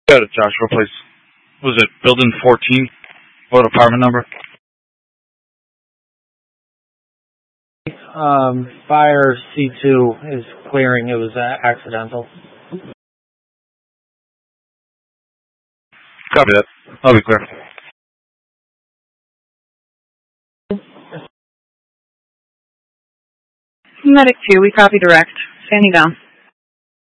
Got it, Joshua, please. Was it building 14? What apartment number? Fire C2 is clearing. It was accidental. Copy that. I'll be clear. Medic 2, we copy direct. Standing down.